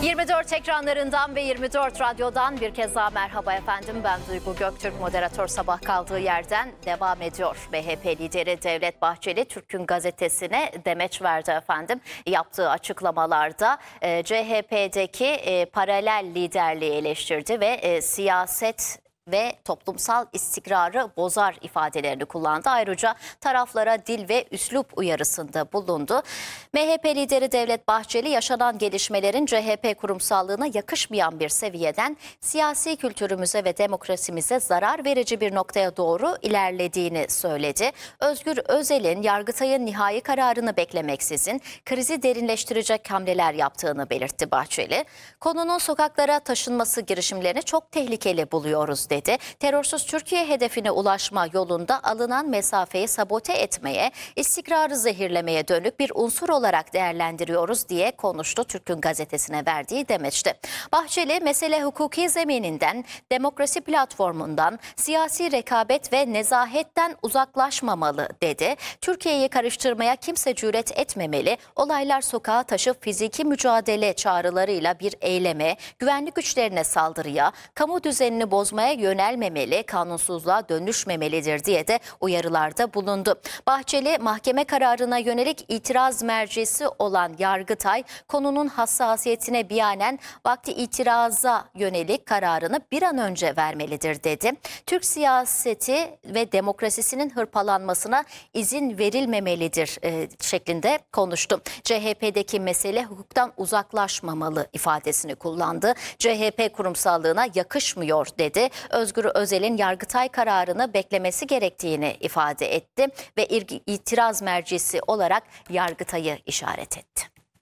24 ekranlarından ve 24 radyodan bir kez daha merhaba efendim. Ben Duygu Göktürk, moderatör sabah kaldığı yerden devam ediyor. MHP lideri Devlet Bahçeli Türk'ün gazetesine demeç verdi efendim. Yaptığı açıklamalarda CHP'deki paralel liderliği eleştirdi ve siyaset ve toplumsal istikrarı bozar ifadelerini kullandı. Ayrıca taraflara dil ve üslup uyarısında bulundu. MHP lideri Devlet Bahçeli yaşanan gelişmelerin CHP kurumsallığına yakışmayan bir seviyeden siyasi kültürümüze ve demokrasimize zarar verici bir noktaya doğru ilerlediğini söyledi. Özgür Özel'in Yargıtay'ın nihai kararını beklemeksizin krizi derinleştirecek hamleler yaptığını belirtti Bahçeli. Konunun sokaklara taşınması girişimlerini çok tehlikeli buluyoruz dedi. Terörsüz Türkiye hedefine ulaşma yolunda alınan mesafeyi sabote etmeye, istikrarı zehirlemeye dönük bir unsur olarak değerlendiriyoruz diye konuştu Türk'ün gazetesine verdiği demeçte. Bahçeli mesele hukuki zemininden, demokrasi platformundan, siyasi rekabet ve nezahetten uzaklaşmamalı dedi. Türkiye'yi karıştırmaya kimse cüret etmemeli, olaylar sokağa taşıp fiziki mücadele çağrılarıyla bir eyleme, güvenlik güçlerine saldırıya, kamu düzenini bozmaya yönelmemeli, kanunsuzluğa dönüşmemelidir diye de uyarılarda bulundu. Bahçeli mahkeme kararına yönelik itiraz mercisi olan Yargıtay konunun hassasiyetine binaen vakti itiraza yönelik kararını bir an önce vermelidir dedi. Türk siyaseti ve demokrasisinin hırpalanmasına izin verilmemelidir şeklinde konuştu. CHP'deki mesele hukuktan uzaklaşmamalı ifadesini kullandı. CHP kurumsallığına yakışmıyor dedi. Özgür Özel'in Yargıtay kararını beklemesi gerektiğini ifade etti ve itiraz mercisi olarak Yargıtay'ı işaret etti.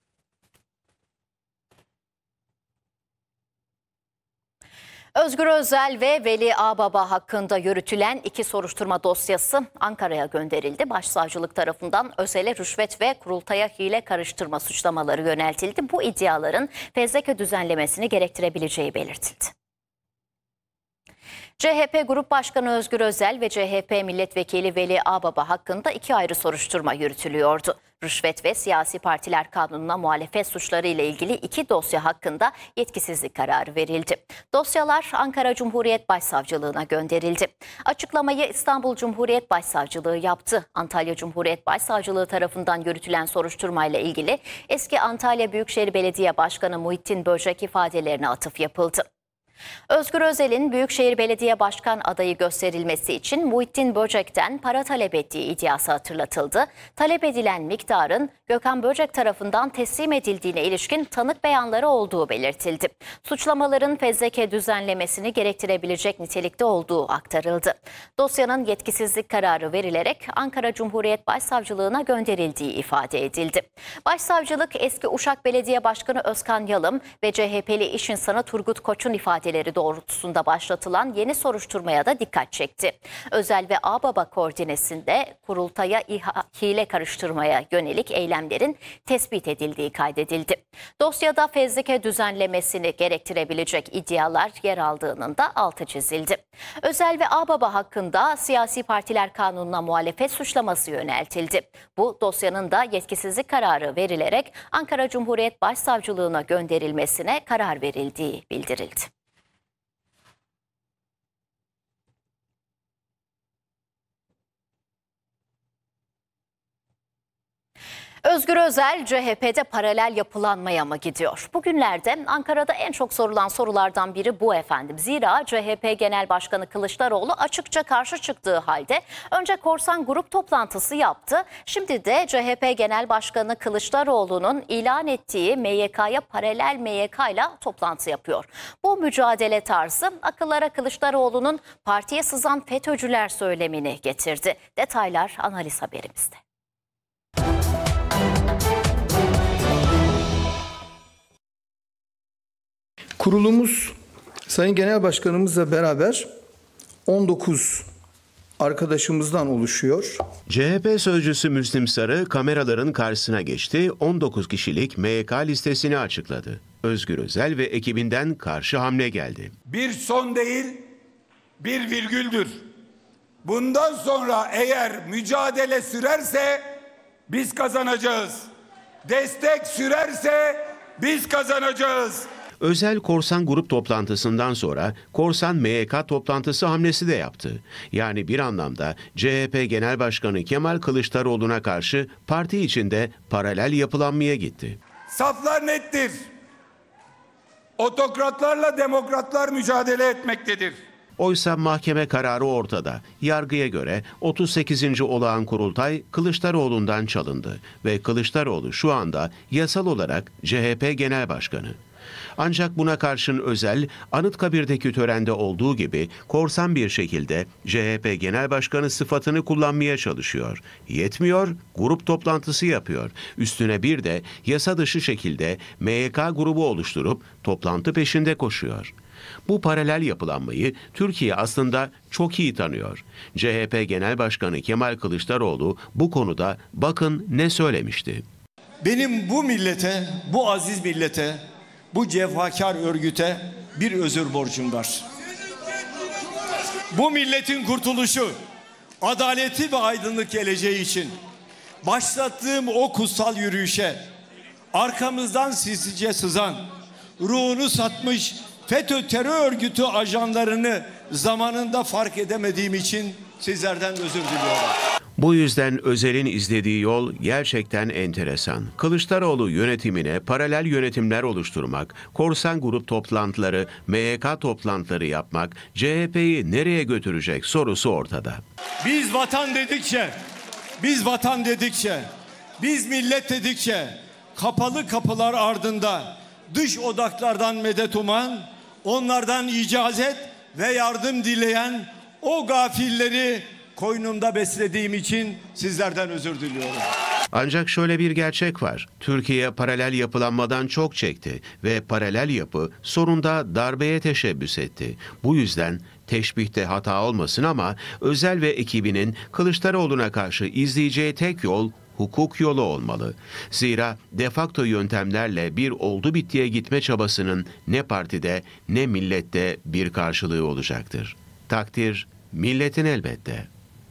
Özgür Özel ve Veli Ağbaba hakkında yürütülen 2 soruşturma dosyası Ankara'ya gönderildi. Başsavcılık tarafından Özel'e rüşvet ve kurultaya hile karıştırma suçlamaları yöneltildi. Bu iddiaların fezleke düzenlemesini gerektirebileceği belirtildi. CHP Grup Başkanı Özgür Özel ve CHP Milletvekili Veli Ağbaba hakkında 2 ayrı soruşturma yürütülüyordu. Rüşvet ve Siyasi Partiler Kanunu'na muhalefet suçları ile ilgili 2 dosya hakkında yetkisizlik kararı verildi. Dosyalar Ankara Cumhuriyet Başsavcılığına gönderildi. Açıklamayı İstanbul Cumhuriyet Başsavcılığı yaptı. Antalya Cumhuriyet Başsavcılığı tarafından yürütülen soruşturmayla ilgili eski Antalya Büyükşehir Belediye Başkanı Muhittin Böcek ifadelerine atıf yapıldı. Özgür Özel'in Büyükşehir Belediye Başkan adayı gösterilmesi için Muhittin Böcek'ten para talep ettiği iddiası hatırlatıldı. Talep edilen miktarın Gökhan Böcek tarafından teslim edildiğine ilişkin tanık beyanları olduğu belirtildi. Suçlamaların fezleke düzenlemesini gerektirebilecek nitelikte olduğu aktarıldı. Dosyanın yetkisizlik kararı verilerek Ankara Cumhuriyet Başsavcılığına gönderildiği ifade edildi. Başsavcılık eski Uşak Belediye Başkanı Özkan Yalım ve CHP'li iş insanı Turgut Koç'un ifadeleri doğrultusunda başlatılan yeni soruşturmaya da dikkat çekti. Özel ve Ağbaba koordinesinde kurultaya hile karıştırmaya yönelik eylemlerin tespit edildiği kaydedildi. Dosyada fezleke düzenlemesini gerektirebilecek iddialar yer aldığının da altı çizildi. Özel ve Ağbaba hakkında Siyasi Partiler Kanunu'na muhalefet suçlaması yöneltildi. Bu dosyanın da yetkisizlik kararı verilerek Ankara Cumhuriyet Başsavcılığına gönderilmesine karar verildiği bildirildi. Özgür Özel CHP'de paralel yapılanmaya mı gidiyor? Bugünlerde Ankara'da en çok sorulan sorulardan biri bu efendim. Zira CHP Genel Başkanı Kılıçdaroğlu açıkça karşı çıktığı halde önce korsan grup toplantısı yaptı. Şimdi de CHP Genel Başkanı Kılıçdaroğlu'nun ilan ettiği MYK'ya paralel MYK ile toplantı yapıyor. Bu mücadele tarzı akıllara Kılıçdaroğlu'nun partiye sızan FETÖ'cüler söylemini getirdi. Detaylar analiz haberimizde. Kurulumuz Sayın Genel Başkanımızla beraber 19 arkadaşımızdan oluşuyor. CHP sözcüsü Müslim Sarı kameraların karşısına geçti, 19 kişilik MYK listesini açıkladı. Özgür Özel ve ekibinden karşı hamle geldi. Bir son değil, bir virgüldür. Bundan sonra eğer mücadele sürerse biz kazanacağız. Destek sürerse Biz kazanacağız. Özel Korsan Grup toplantısından sonra Korsan MYK toplantısı hamlesi de yaptı. Yani bir anlamda CHP Genel Başkanı Kemal Kılıçdaroğlu'na karşı parti içinde paralel yapılanmaya gitti. Saflar nettir. Otokratlarla demokratlar mücadele etmektedir. Oysa mahkeme kararı ortada. Yargıya göre 38. olağan kurultay Kılıçdaroğlu'ndan çalındı ve Kılıçdaroğlu şu anda yasal olarak CHP Genel Başkanı. Ancak buna karşın Özel, Anıtkabir'deki törende olduğu gibi korsan bir şekilde CHP Genel Başkanı sıfatını kullanmaya çalışıyor. Yetmiyor, grup toplantısı yapıyor. Üstüne bir de yasa dışı şekilde MYK grubu oluşturup toplantı peşinde koşuyor. Bu paralel yapılanmayı Türkiye aslında çok iyi tanıyor. CHP Genel Başkanı Kemal Kılıçdaroğlu bu konuda bakın ne söylemişti. Benim bu millete, bu aziz millete, bu cefakar örgüte bir özür borcum var. Bu milletin kurtuluşu, adaleti ve aydınlık geleceği için başlattığım o kutsal yürüyüşe arkamızdan sinsice sızan, ruhunu satmış FETÖ terör örgütü ajanlarını zamanında fark edemediğim için sizlerden özür diliyorum. Bu yüzden Özel'in izlediği yol gerçekten enteresan. Kılıçdaroğlu yönetimine paralel yönetimler oluşturmak, korsan grup toplantıları, MYK toplantıları yapmak CHP'yi nereye götürecek sorusu ortada. Biz vatan dedikçe, biz millet dedikçe kapalı kapılar ardında dış odaklardan medet uman, onlardan icazet ve yardım dileyen o gafilleri koynumda beslediğim için sizlerden özür diliyorum. Ancak şöyle bir gerçek var. Türkiye paralel yapılanmadan çok çekti ve paralel yapı sonunda darbeye teşebbüs etti. Bu yüzden teşbihte hata olmasın ama Özel ve ekibinin Kılıçdaroğlu'na karşı izleyeceği tek yol hukuk yolu olmalı. Zira de facto yöntemlerle bir oldu bittiye gitme çabasının ne partide ne millette bir karşılığı olacaktır. Takdir milletin elbette.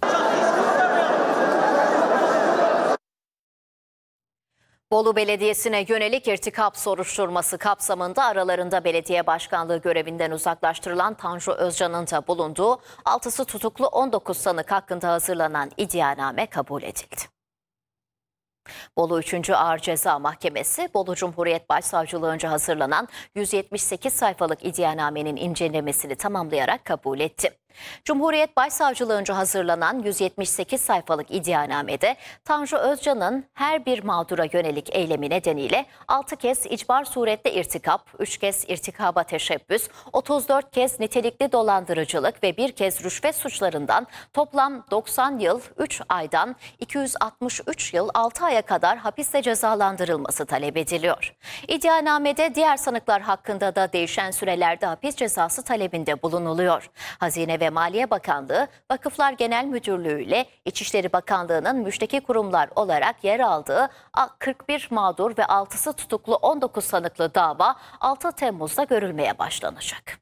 Bolu Belediyesi'ne yönelik irtikap soruşturması kapsamında aralarında belediye başkanlığı görevinden uzaklaştırılan Tanju Özcan'ın da bulunduğu 6'sı tutuklu 19 sanık hakkında hazırlanan iddianame kabul edildi. Bolu 3. Ağır Ceza Mahkemesi, Bolu Cumhuriyet Başsavcılığınca hazırlanan 178 sayfalık iddianamenin incelemesini tamamlayarak kabul etti. Cumhuriyet Başsavcılığınca hazırlanan 178 sayfalık iddianamede Tanju Özcan'ın her bir mağdura yönelik eylemi nedeniyle 6 kez icbar suretle irtikap, 3 kez irtikaba teşebbüs, 34 kez nitelikli dolandırıcılık ve 1 kez rüşvet suçlarından toplam 90 yıl 3 aydan 263 yıl 6 aya kadar hapiste cezalandırılması talep ediliyor. İddianamede diğer sanıklar hakkında da değişen sürelerde hapis cezası talebinde bulunuluyor. Hazine ve Maliye Bakanlığı, Vakıflar Genel Müdürlüğü ile İçişleri Bakanlığı'nın müşteki kurumlar olarak yer aldığı 41 mağdur ve 6'sı tutuklu 19 sanıklı dava 6 Temmuz'da görülmeye başlanacak.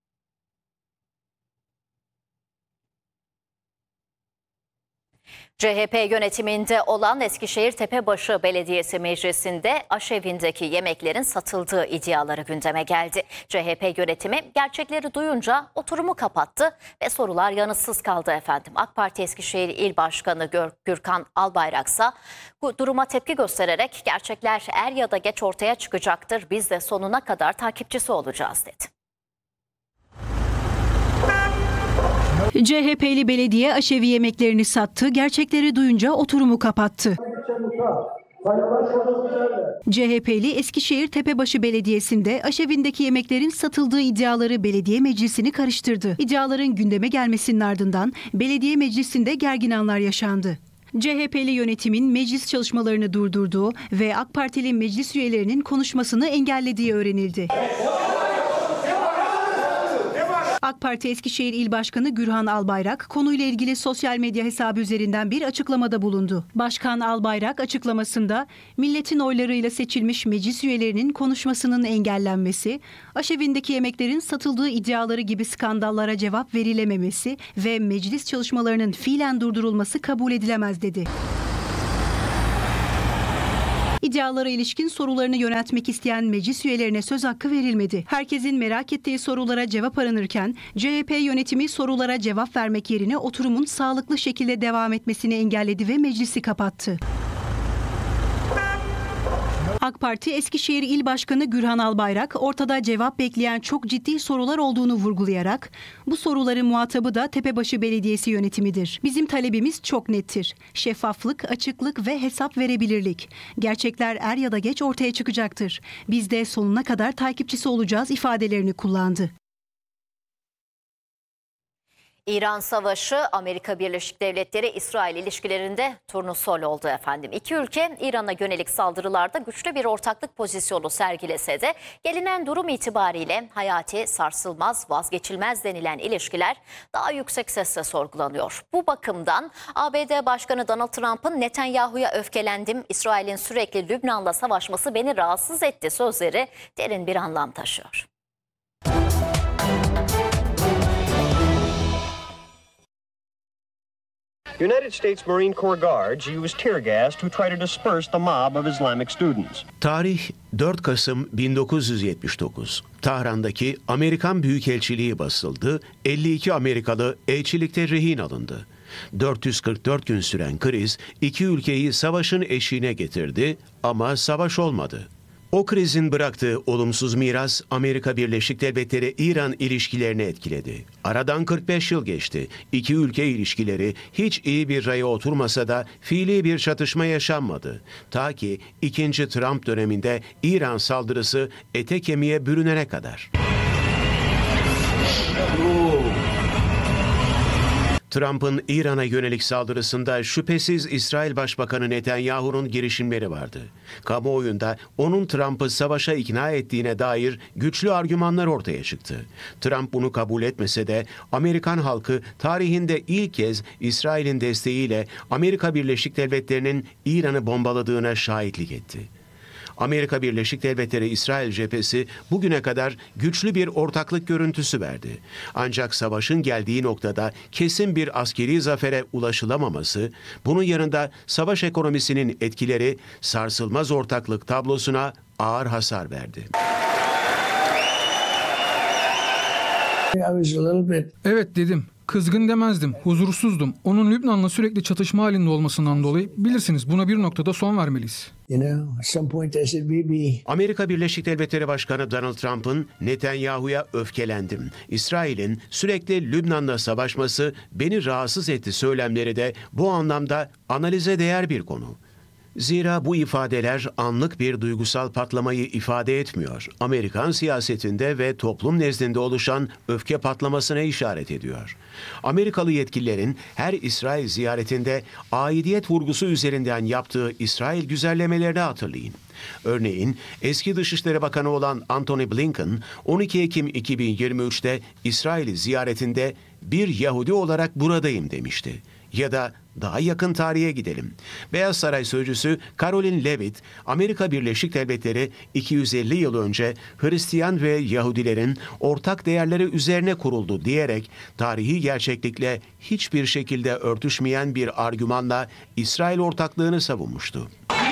CHP yönetiminde olan Eskişehir Tepebaşı Belediyesi Meclisi'nde aşevindeki yemeklerin satıldığı iddiaları gündeme geldi. CHP yönetimi gerçekleri duyunca oturumu kapattı ve sorular yanıtsız kaldı efendim. AK Parti Eskişehir İl Başkanı Gürkan Albayrak ise bu duruma tepki göstererek gerçekler er ya da geç ortaya çıkacaktır. Biz de sonuna kadar takipçisi olacağız dedi. CHP'li belediye aşevi yemeklerini sattı, gerçekleri duyunca oturumu kapattı. CHP'li Eskişehir Tepebaşı Belediyesi'nde aşevindeki yemeklerin satıldığı iddiaları belediye meclisini karıştırdı. İddiaların gündeme gelmesinin ardından belediye meclisinde gergin anlar yaşandı. CHP'li yönetimin meclis çalışmalarını durdurduğu ve AK Partili meclis üyelerinin konuşmasını engellediği öğrenildi. AK Parti Eskişehir İl Başkanı Gürhan Albayrak konuyla ilgili sosyal medya hesabı üzerinden bir açıklamada bulundu. Başkan Albayrak açıklamasında milletin oylarıyla seçilmiş meclis üyelerinin konuşmasının engellenmesi, aşevindeki yemeklerin satıldığı iddiaları gibi skandallara cevap verilememesi ve meclis çalışmalarının fiilen durdurulması kabul edilemez dedi. İddialara ilişkin sorularını yöneltmek isteyen meclis üyelerine söz hakkı verilmedi. Herkesin merak ettiği sorulara cevap aranırken CHP yönetimi sorulara cevap vermek yerine oturumun sağlıklı şekilde devam etmesini engelledi ve meclisi kapattı. AK Parti Eskişehir İl Başkanı Gürhan Albayrak ortada cevap bekleyen çok ciddi sorular olduğunu vurgulayarak bu soruların muhatabı da Tepebaşı Belediyesi yönetimidir. Bizim talebimiz çok nettir. Şeffaflık, açıklık ve hesap verebilirlik. Gerçekler er ya da geç ortaya çıkacaktır. Biz de sonuna kadar takipçisi olacağız ifadelerini kullandı. İran Savaşı, Amerika Birleşik Devletleri İsrail ilişkilerinde turnusol oldu efendim. İki ülke İran'a yönelik saldırılarda güçlü bir ortaklık pozisyonu sergilese de gelinen durum itibariyle hayati, sarsılmaz, vazgeçilmez denilen ilişkiler daha yüksek sesle sorgulanıyor. Bu bakımdan ABD Başkanı Donald Trump'ın Netanyahu'ya öfkelendim, İsrail'in sürekli Lübnan'la savaşması beni rahatsız etti sözleri derin bir anlam taşıyor. United States Marine Corps guards used tear gas to try to disperse the mob of Islamic students. Tarih 4 Kasım 1979. Tahran'daki Amerikan Büyükelçiliği basıldı, 52 Amerikalı elçilikte rehin alındı. 444 gün süren kriz iki ülkeyi savaşın eşiğine getirdi ama savaş olmadı. O krizin bıraktığı olumsuz miras Amerika Birleşik Devletleri-İran ilişkilerini etkiledi. Aradan 45 yıl geçti. İki ülke ilişkileri hiç iyi bir raya oturmasa da fiili bir çatışma yaşanmadı. Ta ki 2. Trump döneminde İran saldırısı ete kemiğe bürünene kadar. Trump'ın İran'a yönelik saldırısında şüphesiz İsrail Başbakanı Netanyahu'nun girişimleri vardı. Kamuoyunda onun Trump'ı savaşa ikna ettiğine dair güçlü argümanlar ortaya çıktı. Trump bunu kabul etmese de Amerikan halkı tarihinde ilk kez İsrail'in desteğiyle Amerika Birleşik Devletleri'nin İran'ı bombaladığına şahitlik etti. Amerika Birleşik Devletleri-İsrail cephesi bugüne kadar güçlü bir ortaklık görüntüsü verdi. Ancak savaşın geldiği noktada kesin bir askeri zafere ulaşılamaması, bunun yanında savaş ekonomisinin etkileri sarsılmaz ortaklık tablosuna ağır hasar verdi. Evet dedim. Kızgın demezdim. Huzursuzdum. Onun Lübnan'la sürekli çatışma halinde olmasından dolayı bilirsiniz buna bir noktada son vermeliyiz. Amerika Birleşik Devletleri Başkanı Donald Trump'ın Netanyahu'ya öfkelendim, İsrail'in sürekli Lübnan'la savaşması beni rahatsız etti söylemleri de bu anlamda analize değer bir konu. Zira bu ifadeler anlık bir duygusal patlamayı ifade etmiyor. Amerikan siyasetinde ve toplum nezdinde oluşan öfke patlamasına işaret ediyor. Amerikalı yetkililerin her İsrail ziyaretinde aidiyet vurgusu üzerinden yaptığı İsrail güzellemelerini hatırlayın. Örneğin eski Dışişleri Bakanı olan Antony Blinken 12 Ekim 2023'te İsrail'i ziyaretinde bir Yahudi olarak buradayım demişti. Ya da daha yakın tarihe gidelim. Beyaz Saray Sözcüsü Caroline Levitt, Amerika Birleşik Devletleri 250 yıl önce Hristiyan ve Yahudilerin ortak değerleri üzerine kuruldu diyerek tarihi gerçeklikle hiçbir şekilde örtüşmeyen bir argümanla İsrail ortaklığını savunmuştu.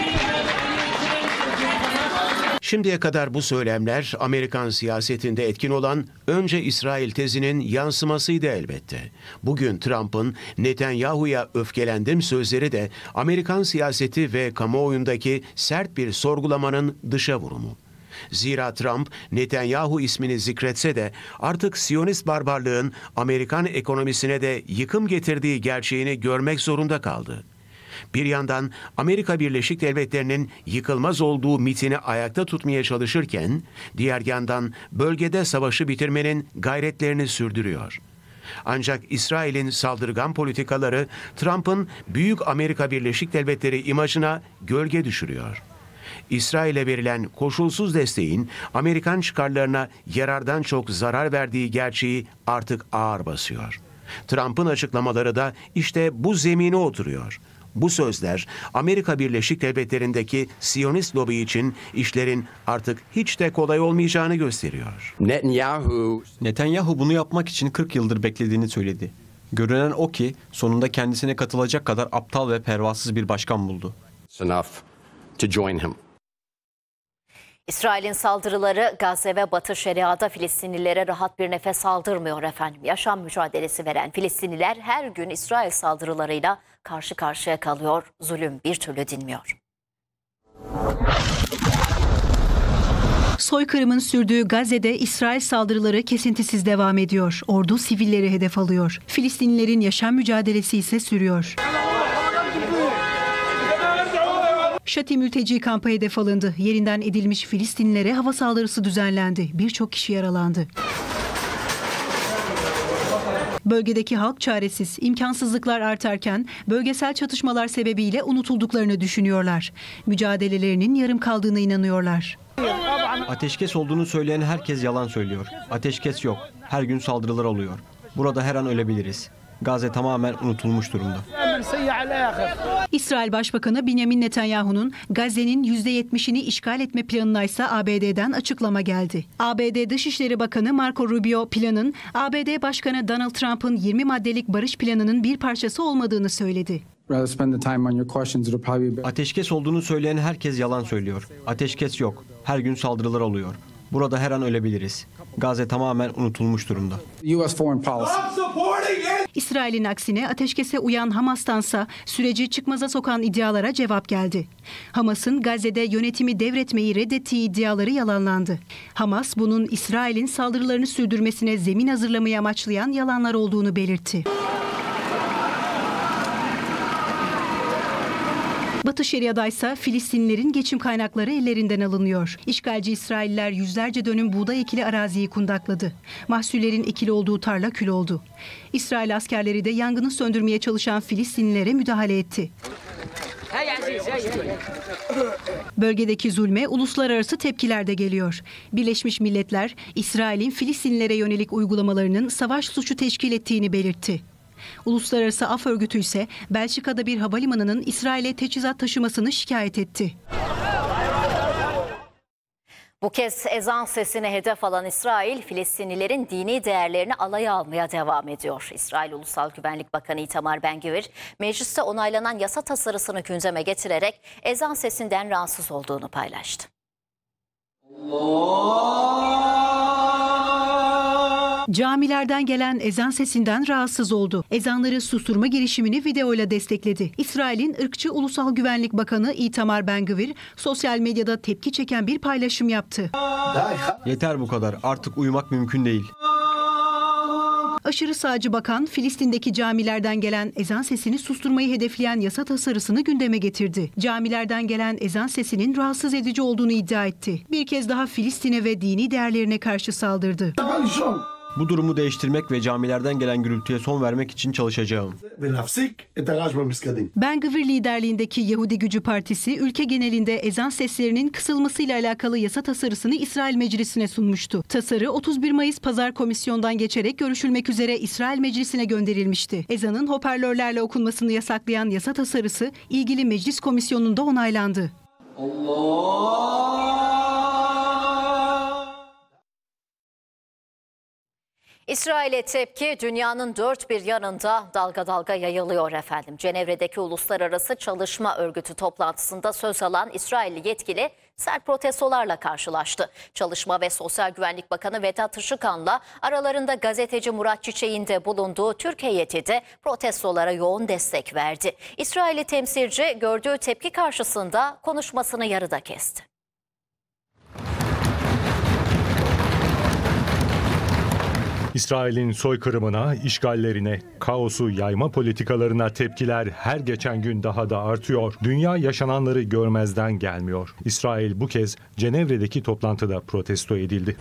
Şimdiye kadar bu söylemler Amerikan siyasetinde etkin olan önce İsrail tezinin yansımasıydı elbette. Bugün Trump'ın Netanyahu'ya öfkelendim sözleri de Amerikan siyaseti ve kamuoyundaki sert bir sorgulamanın dışa vurumu. Zira Trump Netanyahu ismini zikretse de artık Siyonist barbarlığın Amerikan ekonomisine de yıkım getirdiği gerçeğini görmek zorunda kaldı. Bir yandan Amerika Birleşik Devletleri'nin yıkılmaz olduğu mitini ayakta tutmaya çalışırken, diğer yandan bölgede savaşı bitirmenin gayretlerini sürdürüyor. Ancak İsrail'in saldırgan politikaları Trump'ın büyük Amerika Birleşik Devletleri imajına gölge düşürüyor. İsrail'e verilen koşulsuz desteğin Amerikan çıkarlarına yarardan çok zarar verdiği gerçeği artık ağır basıyor. Trump'ın açıklamaları da işte bu zemine oturuyor. Bu sözler Amerika Birleşik Devletleri'ndeki Siyonist lobi için işlerin artık hiç de kolay olmayacağını gösteriyor. Netanyahu bunu yapmak için 40 yıldır beklediğini söyledi. Görünen o ki sonunda kendisine katılacak kadar aptal ve pervasız bir başkan buldu. to join him. İsrail'in saldırıları Gazze ve Batı Şeria'da Filistinlilere rahat bir nefes aldırmıyor efendim. Yaşam mücadelesi veren Filistinliler her gün İsrail saldırılarıyla karşı karşıya kalıyor. Zulüm bir türlü dinmiyor. Soykırımın sürdüğü Gazze'de İsrail saldırıları kesintisiz devam ediyor. Ordu sivilleri hedef alıyor. Filistinlilerin yaşam mücadelesi ise sürüyor. Şati mülteci kampı hedef alındı. Yerinden edilmiş Filistinlilere hava saldırısı düzenlendi. Birçok kişi yaralandı. Bölgedeki halk çaresiz, imkansızlıklar artarken bölgesel çatışmalar sebebiyle unutulduklarını düşünüyorlar. Mücadelelerinin yarım kaldığına inanıyorlar. Ateşkes olduğunu söyleyen herkes yalan söylüyor. Ateşkes yok. Her gün saldırılar oluyor. Burada her an ölebiliriz. Gazze tamamen unutulmuş durumda. İsrail Başbakanı Benjamin Netanyahu'nun Gazze'nin %70'ini işgal etme planına ise ABD'den açıklama geldi. ABD Dışişleri Bakanı Marco Rubio planın ABD Başkanı Donald Trump'ın 20 maddelik barış planının bir parçası olmadığını söyledi. Ateşkes olduğunu söyleyen herkes yalan söylüyor. Ateşkes yok. Her gün saldırılar oluyor. Burada her an ölebiliriz. Gazze tamamen unutulmuş durumda. İsrail'in aksine ateşkese uyan Hamas'tansa süreci çıkmaza sokan iddialara cevap geldi. Hamas'ın Gazze'de yönetimi devretmeyi reddettiği iddiaları yalanlandı. Hamas bunun İsrail'in saldırılarını sürdürmesine zemin hazırlamayı amaçlayan yalanlar olduğunu belirtti. Batı Şeria'da ise Filistinlilerin geçim kaynakları ellerinden alınıyor. İşgalci İsrailler yüzlerce dönüm buğday ekili araziyi kundakladı. Mahsullerin ekili olduğu tarla kül oldu. İsrail askerleri de yangını söndürmeye çalışan Filistinlilere müdahale etti. Bölgedeki zulme uluslararası tepkiler de geliyor. Birleşmiş Milletler, İsrail'in Filistinlilere yönelik uygulamalarının savaş suçu teşkil ettiğini belirtti. Uluslararası Af Örgütü ise Belçika'da bir havalimanının İsrail'e teçhizat taşımasını şikayet etti. Bu kez ezan sesine hedef alan İsrail, Filistinlilerin dini değerlerini alaya almaya devam ediyor. İsrail Ulusal Güvenlik Bakanı Itamar Ben-Gvir, mecliste onaylanan yasa tasarısını gündeme getirerek ezan sesinden rahatsız olduğunu paylaştı. Camilerden gelen ezan sesinden rahatsız oldu. Ezanları susturma girişimini videoyla destekledi. İsrail'in ırkçı Ulusal Güvenlik Bakanı Itamar Ben-Gvir sosyal medyada tepki çeken bir paylaşım yaptı. Yeter bu kadar. Artık uyumak mümkün değil. Aşırı sağcı bakan Filistin'deki camilerden gelen ezan sesini susturmayı hedefleyen yasa tasarısını gündeme getirdi. Camilerden gelen ezan sesinin rahatsız edici olduğunu iddia etti. Bir kez daha Filistin'e ve dini değerlerine karşı saldırdı. Bu durumu değiştirmek ve camilerden gelen gürültüye son vermek için çalışacağım. Ben-Gvir liderliğindeki Yahudi Gücü Partisi ülke genelinde ezan seslerinin kısılmasıyla alakalı yasa tasarısını İsrail Meclisi'ne sunmuştu. Tasarı 31 Mayıs Pazar Komisyon'dan geçerek görüşülmek üzere İsrail Meclisi'ne gönderilmişti. Ezanın hoparlörlerle okunmasını yasaklayan yasa tasarısı ilgili meclis komisyonunda onaylandı. İsrail'e tepki dünyanın dört bir yanında dalga dalga yayılıyor efendim. Cenevre'deki Uluslararası Çalışma Örgütü toplantısında söz alan İsrailli yetkili sert protestolarla karşılaştı. Çalışma ve Sosyal Güvenlik Bakanı Vedat Işıkhan'la aralarında gazeteci Murat Çiçek'in de bulunduğu Türk heyeti de protestolara yoğun destek verdi. İsrailli temsilci gördüğü tepki karşısında konuşmasını yarıda kesti. İsrail'in soykırımına, işgallerine, kaosu yayma politikalarına tepkiler her geçen gün daha da artıyor. Dünya yaşananları görmezden gelmiyor. İsrail bu kez Cenevre'deki toplantıda protesto edildi.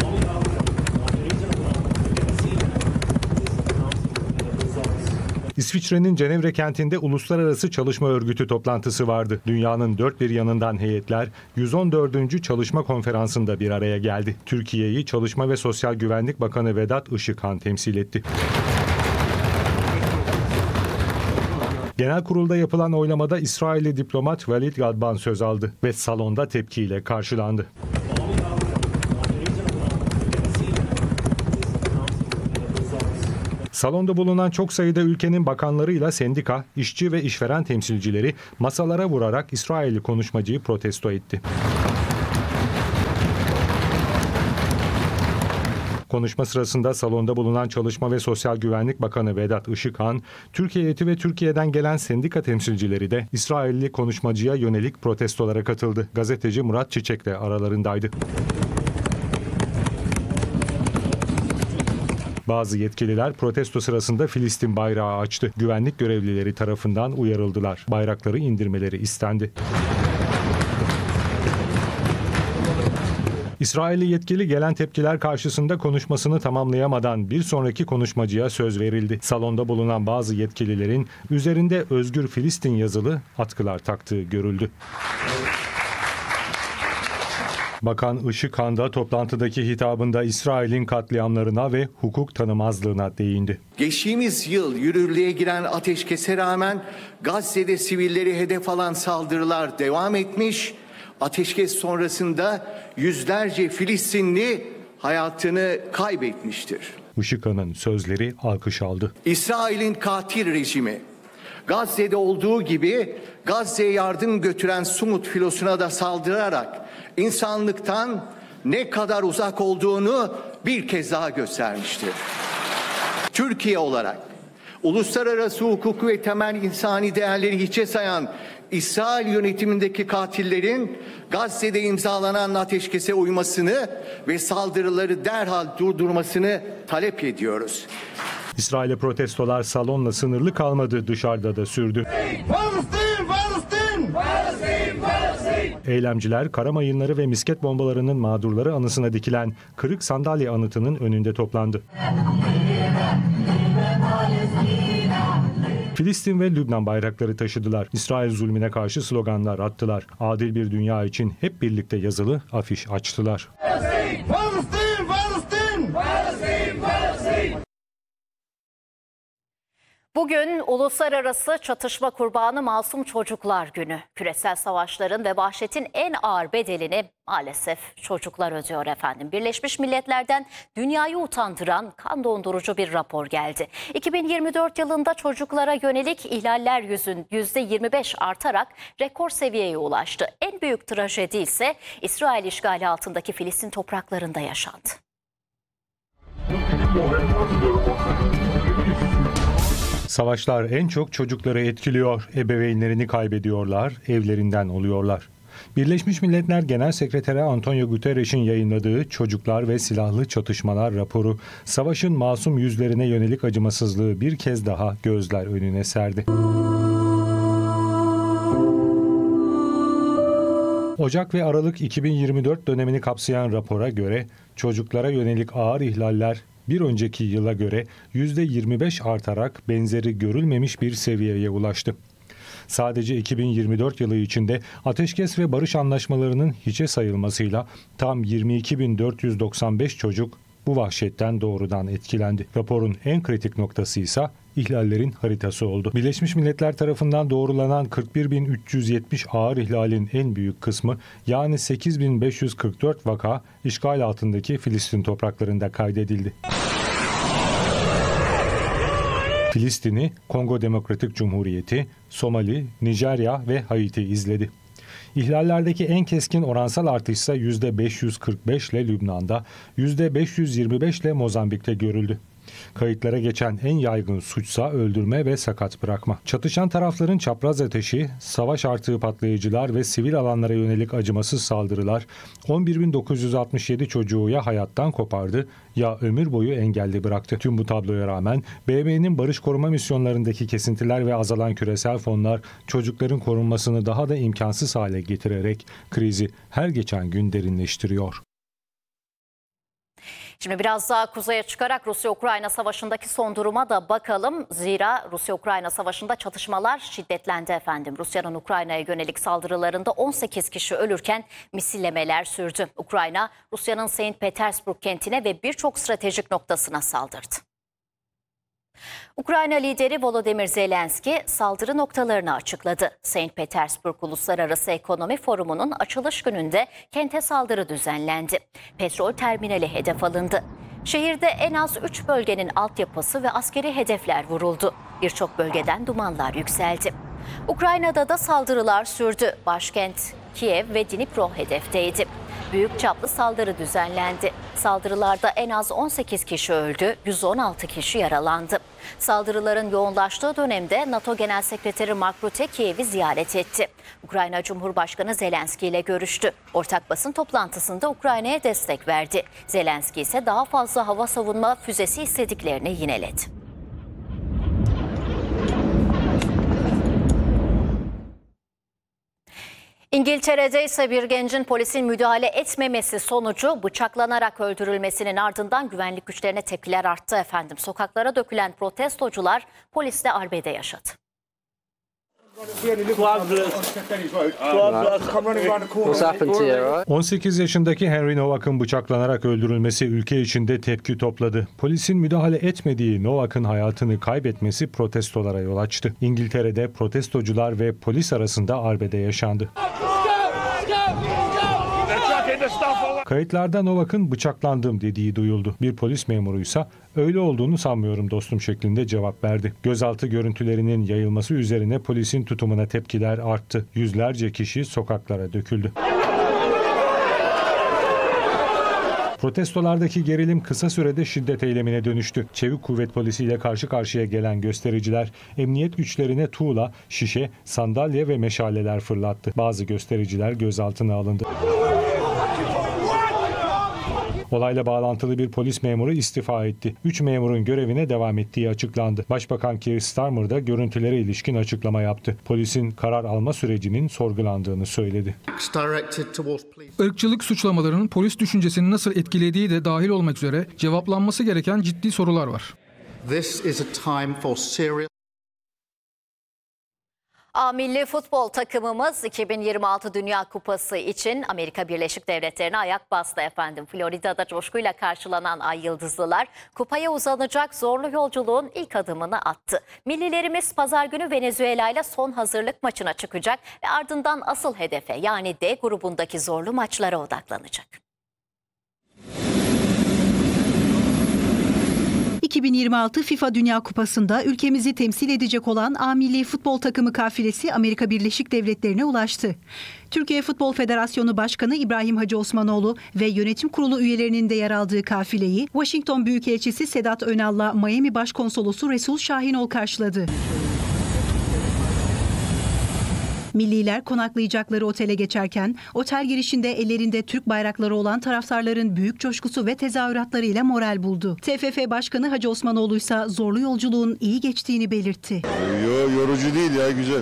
İsviçre'nin Cenevre kentinde Uluslararası Çalışma Örgütü toplantısı vardı. Dünyanın dört bir yanından heyetler 114. Çalışma Konferansı'nda bir araya geldi. Türkiye'yi Çalışma ve Sosyal Güvenlik Bakanı Vedat Işıkhan temsil etti. Genel kurulda yapılan oylamada İsrailli diplomat Walid Gadban söz aldı ve salonda tepkiyle karşılandı. Salonda bulunan çok sayıda ülkenin bakanlarıyla sendika, işçi ve işveren temsilcileri masalara vurarak İsrailli konuşmacıyı protesto etti. Konuşma sırasında salonda bulunan Çalışma ve Sosyal Güvenlik Bakanı Vedat Işıkhan, Türkiye heyeti ve Türkiye'den gelen sendika temsilcileri de İsrailli konuşmacıya yönelik protestolara katıldı. Gazeteci Murat Çiçek de aralarındaydı. Bazı yetkililer protesto sırasında Filistin bayrağı açtı. Güvenlik görevlileri tarafından uyarıldılar. Bayrakları indirmeleri istendi. İsrailli yetkili gelen tepkiler karşısında konuşmasını tamamlayamadan bir sonraki konuşmacıya söz verildi. Salonda bulunan bazı yetkililerin üzerinde Özgür Filistin yazılı atkılar taktığı görüldü. Bakan Işıkhan da toplantıdaki hitabında İsrail'in katliamlarına ve hukuk tanımazlığına değindi. Geçtiğimiz yıl yürürlüğe giren ateşkese rağmen Gazze'de sivilleri hedef alan saldırılar devam etmiş. Ateşkes sonrasında yüzlerce Filistinli hayatını kaybetmiştir. Işıkhan'ın sözleri alkış aldı. İsrail'in katil rejimi Gazze'de olduğu gibi Gazze'ye yardım götüren Sumut filosuna da saldırarak insanlıktan ne kadar uzak olduğunu bir kez daha göstermiştir. Türkiye olarak uluslararası hukuku ve temel insani değerleri hiçe sayan İsrail yönetimindeki katillerin Gazze'de imzalanan ateşkese uymasını ve saldırıları derhal durdurmasını talep ediyoruz. İsrail'e protestolar salonla sınırlı kalmadı, dışarıda da sürdü. Eylemciler kara mayınları ve misket bombalarının mağdurları anısına dikilen kırık sandalye anıtının önünde toplandı. Filistin ve Lübnan bayrakları taşıdılar. İsrail zulmüne karşı sloganlar attılar. Adil bir dünya için hep birlikte yazılı afiş açtılar. Bugün Uluslararası Çatışma Kurbanı Masum Çocuklar Günü. Küresel savaşların ve vahşetin en ağır bedelini maalesef çocuklar ödüyor efendim. Birleşmiş Milletler'den dünyayı utandıran, kan dondurucu bir rapor geldi. 2024 yılında çocuklara yönelik ihlaller %25 artarak rekor seviyeye ulaştı. En büyük trajedi ise İsrail işgali altındaki Filistin topraklarında yaşandı. Savaşlar en çok çocukları etkiliyor. Ebeveynlerini kaybediyorlar, evlerinden oluyorlar. Birleşmiş Milletler Genel Sekreteri Antonio Guterres'in yayınladığı Çocuklar ve Silahlı Çatışmalar raporu, savaşın masum yüzlerine yönelik acımasızlığı bir kez daha gözler önüne serdi. Ocak ve Aralık 2024 dönemini kapsayan rapora göre çocuklara yönelik ağır ihlaller bir önceki yıla göre %25 artarak benzeri görülmemiş bir seviyeye ulaştı. Sadece 2024 yılı içinde ateşkes ve barış anlaşmalarının hiçe sayılmasıyla tam 22.495 çocuk bu vahşetten doğrudan etkilendi. Raporun en kritik noktası ise ihlallerin haritası oldu. Birleşmiş Milletler tarafından doğrulanan 41.370 ağır ihlalin en büyük kısmı, yani 8.544 vaka işgal altındaki Filistin topraklarında kaydedildi. Filistin'i Kongo Demokratik Cumhuriyeti, Somali, Nijerya ve Haiti izledi. İhlallerdeki en keskin oransal artış ise %545 ile Lübnan'da, %525 ile Mozambik'te görüldü. Kayıtlara geçen en yaygın suçsa öldürme ve sakat bırakma. Çatışan tarafların çapraz ateşi, savaş artığı patlayıcılar ve sivil alanlara yönelik acımasız saldırılar 11.967 çocuğu ya hayattan kopardı ya ömür boyu engelli bıraktı. Tüm bu tabloya rağmen BM'nin barış koruma misyonlarındaki kesintiler ve azalan küresel fonlar çocukların korunmasını daha da imkansız hale getirerek krizi her geçen gün derinleştiriyor. Şimdi biraz daha kuzeye çıkarak Rusya-Ukrayna savaşındaki son duruma da bakalım. Zira Rusya-Ukrayna savaşında çatışmalar şiddetlendi efendim. Rusya'nın Ukrayna'ya yönelik saldırılarında 18 kişi ölürken misillemeler sürdü. Ukrayna, Rusya'nın St. Petersburg kentine ve birçok stratejik noktasına saldırdı. Ukrayna lideri Volodymyr Zelenski saldırı noktalarını açıkladı. St. Petersburg Uluslararası Ekonomi Forumu'nun açılış gününde kente saldırı düzenlendi. Petrol terminali hedef alındı. Şehirde en az 3 bölgenin altyapısı ve askeri hedefler vuruldu. Birçok bölgeden dumanlar yükseldi. Ukrayna'da da saldırılar sürdü. Başkent Kiev ve Dnipro hedefteydi. Büyük çaplı saldırı düzenlendi. Saldırılarda en az 18 kişi öldü, 116 kişi yaralandı. Saldırıların yoğunlaştığı dönemde NATO Genel Sekreteri Mark Rutte Kiev'i ziyaret etti. Ukrayna Cumhurbaşkanı Zelenski ile görüştü. Ortak basın toplantısında Ukrayna'ya destek verdi. Zelenski ise daha fazla hava savunma füzesi istediklerini yineledi. İngiltere'de ise bir gencin polisin müdahale etmemesi sonucu bıçaklanarak öldürülmesinin ardından güvenlik güçlerine tepkiler arttı efendim. Sokaklara dökülen protestocular polisle arbede yaşadı. 18 yaşındaki Henry Novak'ın bıçaklanarak öldürülmesi ülke içinde tepki topladı. Polisin müdahale etmediği Novak'ın hayatını kaybetmesi protestolara yol açtı. İngiltere'de protestocular ve polis arasında arbede yaşandı. Kayıtlarda Novak'ın bıçaklandım dediği duyuldu. Bir polis memuruysa öyle olduğunu sanmıyorum dostum şeklinde cevap verdi. Gözaltı görüntülerinin yayılması üzerine polisin tutumuna tepkiler arttı. Yüzlerce kişi sokaklara döküldü. Protestolardaki gerilim kısa sürede şiddet eylemine dönüştü. Çevik kuvvet polisiyle karşı karşıya gelen göstericiler emniyet güçlerine tuğla, şişe, sandalye ve meşaleler fırlattı. Bazı göstericiler gözaltına alındı. Olayla bağlantılı bir polis memuru istifa etti. 3 memurun görevine devam ettiği açıklandı. Başbakan Keir Starmer da görüntülere ilişkin açıklama yaptı. Polisin karar alma sürecinin sorgulandığını söyledi. Irkçılık suçlamalarının polis düşüncesini nasıl etkilediği de dahil olmak üzere cevaplanması gereken ciddi sorular var. Milli futbol takımımız 2026 Dünya Kupası için Amerika Birleşik Devletleri'ne ayak bastı efendim. Florida'da coşkuyla karşılanan Ay Yıldızlılar kupaya uzanacak zorlu yolculuğun ilk adımını attı. Millilerimiz pazar günü Venezuela ile son hazırlık maçına çıkacak ve ardından asıl hedefe yani D grubundaki zorlu maçlara odaklanacak. 2026 FIFA Dünya Kupası'nda ülkemizi temsil edecek olan A milli futbol takımı kafilesi Amerika Birleşik Devletleri'ne ulaştı. Türkiye Futbol Federasyonu Başkanı İbrahim Hacı Osmanoğlu ve yönetim kurulu üyelerinin de yer aldığı kafileyi Washington Büyükelçisi Sedat Önal'la Miami Başkonsolosu Resul Şahinol karşıladı. Milliler konaklayacakları otele geçerken otel girişinde ellerinde Türk bayrakları olan taraftarların büyük coşkusu ve tezahüratlarıyla moral buldu. TFF Başkanı Hacı Osmanoğlu ise zorlu yolculuğun iyi geçtiğini belirtti. Yorucu değil ya, güzel.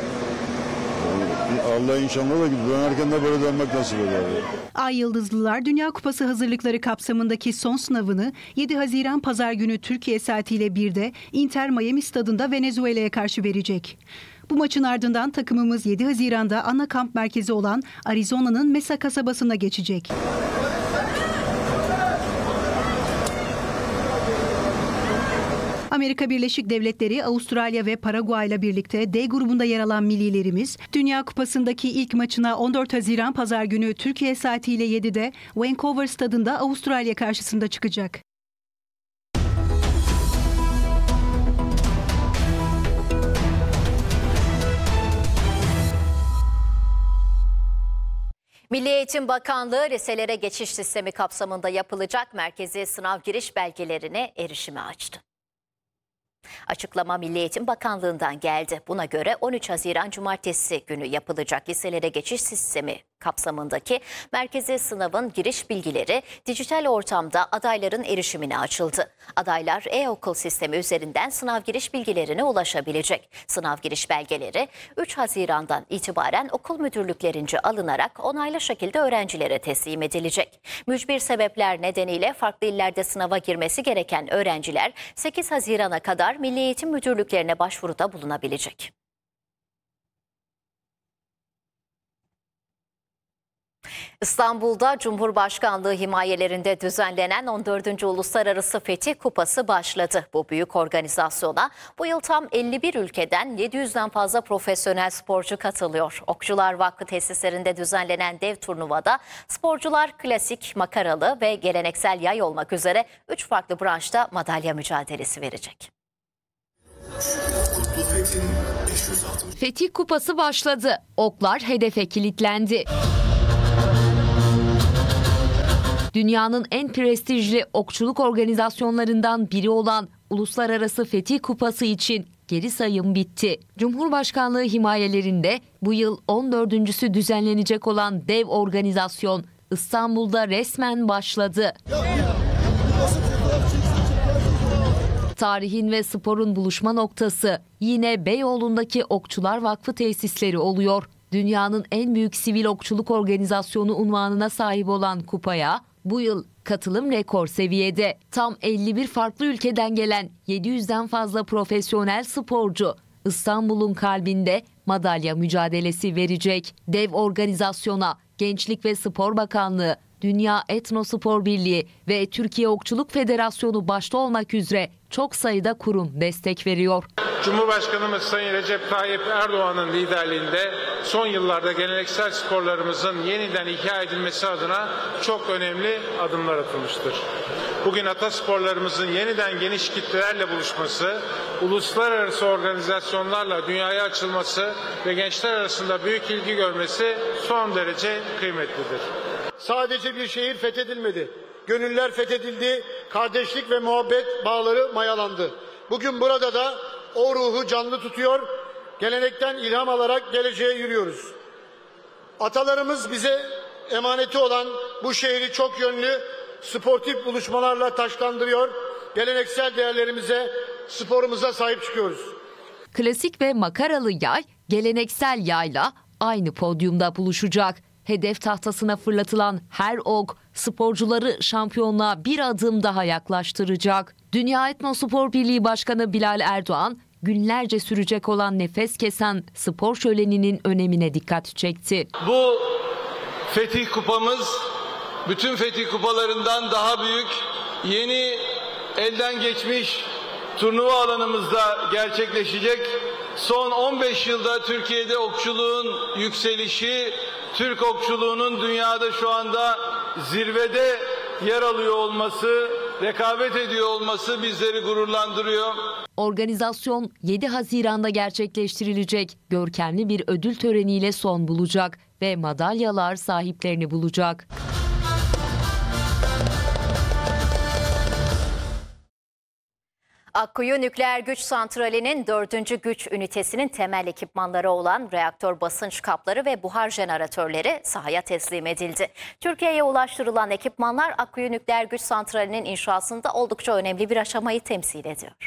Allah inşallah da dönerken de böyle dönmek nasip eder. Ay Yıldızlılar Dünya Kupası hazırlıkları kapsamındaki son sınavını 7 Haziran Pazar günü Türkiye saatiyle 1'de Inter Miami stadında Venezuela'ya karşı verecek. Bu maçın ardından takımımız 7 Haziran'da ana kamp merkezi olan Arizona'nın Mesa kasabasına geçecek. Amerika Birleşik Devletleri, Avustralya ve Paraguay ile birlikte D grubunda yer alan millilerimiz, Dünya Kupası'ndaki ilk maçına 14 Haziran Pazar günü Türkiye saatiyle 7'de Vancouver stadında Avustralya karşısında çıkacak. Milli Eğitim Bakanlığı liselere geçiş sistemi kapsamında yapılacak merkezi sınav giriş belgelerine erişime açtı. Açıklama Milli Eğitim Bakanlığı'ndan geldi. Buna göre 13 Haziran Cumartesi günü yapılacak liselere geçiş sistemi kapsamındaki merkezi sınavın giriş bilgileri dijital ortamda adayların erişimine açıldı. Adaylar e-okul sistemi üzerinden sınav giriş bilgilerine ulaşabilecek. Sınav giriş belgeleri 3 Haziran'dan itibaren okul müdürlüklerince alınarak onaylı şekilde öğrencilere teslim edilecek. Mücbir sebepler nedeniyle farklı illerde sınava girmesi gereken öğrenciler 8 Haziran'a kadar Milli Eğitim Müdürlüklerine başvuruda bulunabilecek. İstanbul'da Cumhurbaşkanlığı himayelerinde düzenlenen 14. Uluslararası Fetih Kupası başladı. Bu büyük organizasyona bu yıl tam 51 ülkeden 700'den fazla profesyonel sporcu katılıyor. Okçular Vakfı tesislerinde düzenlenen dev turnuvada sporcular klasik, makaralı ve geleneksel yay olmak üzere 3 farklı branşta madalya mücadelesi verecek. Fetih Kupası başladı. Oklar hedefe kilitlendi. Dünyanın en prestijli okçuluk organizasyonlarından biri olan Uluslararası Fetih Kupası için geri sayım bitti. Cumhurbaşkanlığı himayelerinde bu yıl 14.'sü düzenlenecek olan dev organizasyon İstanbul'da resmen başladı. Tarihin ve sporun buluşma noktası yine Beyoğlu'ndaki Okçular Vakfı tesisleri oluyor. Dünyanın en büyük sivil okçuluk organizasyonu unvanına sahip olan kupaya bu yıl katılım rekor seviyede. Tam 51 farklı ülkeden gelen 700'den fazla profesyonel sporcu İstanbul'un kalbinde madalya mücadelesi verecek. Dev organizasyona Gençlik ve Spor Bakanlığı, Dünya Etnospor Birliği ve Türkiye Okçuluk Federasyonu başta olmak üzere çok sayıda kurum destek veriyor. Cumhurbaşkanımız Sayın Recep Tayyip Erdoğan'ın liderliğinde son yıllarda geleneksel sporlarımızın yeniden ihya edilmesi adına çok önemli adımlar atılmıştır. Bugün atasporlarımızın yeniden geniş kitlelerle buluşması, uluslararası organizasyonlarla dünyaya açılması ve gençler arasında büyük ilgi görmesi son derece kıymetlidir. Sadece bir şehir fethedilmedi. Gönüller fethedildi, kardeşlik ve muhabbet bağları mayalandı. Bugün burada da o ruhu canlı tutuyor, gelenekten ilham alarak geleceğe yürüyoruz. Atalarımız bize emaneti olan bu şehri çok yönlü, sportif buluşmalarla taşlandırıyor, geleneksel değerlerimize, sporumuza sahip çıkıyoruz. Klasik ve makaralı yay, geleneksel yayla aynı podyumda buluşacak. Hedef tahtasına fırlatılan her ok sporcuları şampiyonluğa bir adım daha yaklaştıracak. Dünya Etnospor Birliği Başkanı Bilal Erdoğan, günlerce sürecek olan nefes kesen spor şöleninin önemine dikkat çekti. Bu Fetih Kupamız bütün Fetih Kupalarından daha büyük, yeni elden geçmiş turnuva alanımızda gerçekleşecek. Son 15 yılda Türkiye'de okçuluğun yükselişi, Türk okçuluğunun dünyada şu anda zirvede yer alıyor olması, rekabet ediyor olması bizleri gururlandırıyor. Organizasyon 7 Haziran'da gerçekleştirilecek görkemli bir ödül töreniyle son bulacak ve madalyalar sahiplerini bulacak. Akkuyu Nükleer Güç Santrali'nin 4. güç ünitesinin temel ekipmanları olan reaktör basınç kapları ve buhar jeneratörleri sahaya teslim edildi. Türkiye'ye ulaştırılan ekipmanlar Akkuyu Nükleer Güç Santrali'nin inşasında oldukça önemli bir aşamayı temsil ediyor.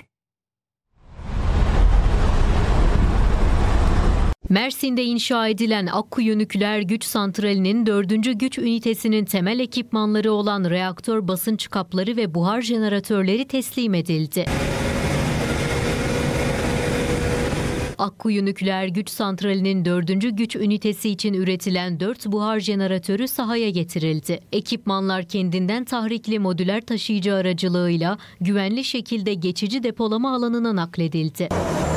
Mersin'de inşa edilen Akkuyu Nükleer Güç Santrali'nin 4. güç ünitesinin temel ekipmanları olan reaktör basınç kapları ve buhar jeneratörleri teslim edildi. Akkuyu Nükleer Güç Santrali'nin 4. güç ünitesi için üretilen 4 buhar jeneratörü sahaya getirildi. Ekipmanlar kendinden tahrikli modüler taşıyıcı aracılığıyla güvenli şekilde geçici depolama alanına nakledildi.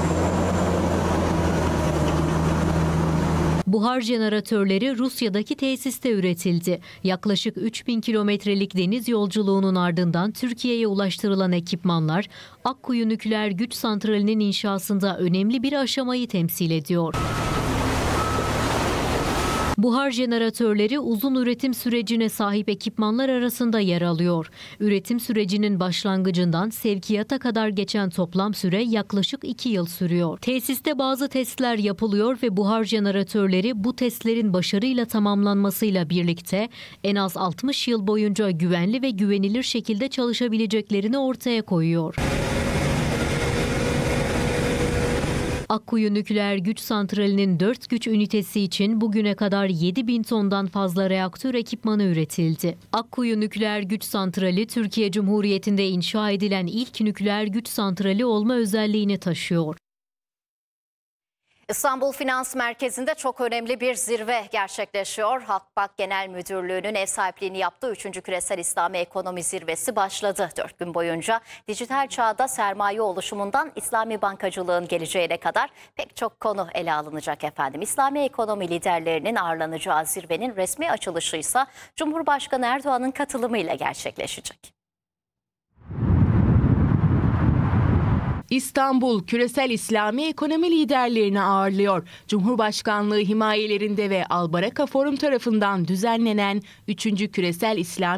Buhar jeneratörleri Rusya'daki tesiste üretildi. Yaklaşık 3000 kilometrelik deniz yolculuğunun ardından Türkiye'ye ulaştırılan ekipmanlar Akkuyu Nükleer Güç Santrali'nin inşasında önemli bir aşamayı temsil ediyor. Buhar jeneratörleri uzun üretim sürecine sahip ekipmanlar arasında yer alıyor. Üretim sürecinin başlangıcından sevkiyata kadar geçen toplam süre yaklaşık 2 yıl sürüyor. Tesiste bazı testler yapılıyor ve buhar jeneratörleri bu testlerin başarıyla tamamlanmasıyla birlikte en az 60 yıl boyunca güvenli ve güvenilir şekilde çalışabileceklerini ortaya koyuyor. Akkuyu Nükleer Güç Santrali'nin 4 güç ünitesi için bugüne kadar 7.000 tondan fazla reaktör ekipmanı üretildi. Akkuyu Nükleer Güç Santrali, Türkiye Cumhuriyeti'nde inşa edilen ilk nükleer güç santrali olma özelliğini taşıyor. İstanbul Finans Merkezi'nde çok önemli bir zirve gerçekleşiyor. Halkbank Genel Müdürlüğü'nün ev sahipliğini yaptığı 3. Küresel İslami Ekonomi Zirvesi başladı. 4 gün boyunca dijital çağda sermaye oluşumundan İslami bankacılığın geleceğine kadar pek çok konu ele alınacak efendim. İslami ekonomi liderlerinin ağırlanacağı zirvenin resmi açılışı ise Cumhurbaşkanı Erdoğan'ın katılımıyla gerçekleşecek. İstanbul, küresel İslami ekonomi liderlerini ağırlıyor. Cumhurbaşkanlığı himayelerinde ve Albaraka Forum tarafından düzenlenen 3. Küresel İslami